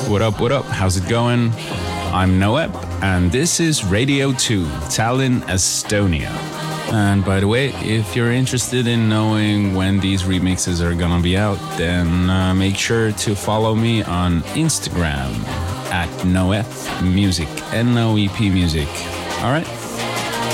What up, what up? How's it going? I'm Noep, and this is Radio 2, Tallinn, Estonia. And by the way, if you're interested in knowing when these remixes are gonna be out, then make sure to follow me on Instagram at Noep Music, Noep Music. All right,